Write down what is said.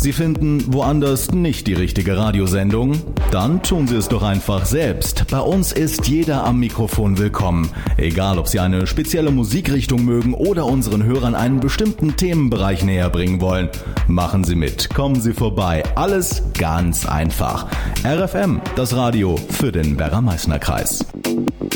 Sie finden woanders nicht die richtige Radiosendung? Dann tun Sie es doch einfach selbst. Bei uns ist jeder am Mikrofon willkommen. Egal, ob Sie eine spezielle Musikrichtung mögen oder unseren Hörern einen bestimmten Themenbereich näher bringen wollen. Machen Sie mit, kommen Sie vorbei. Alles ganz einfach. RFM, das Radio für den Werra-Meißner-Kreis.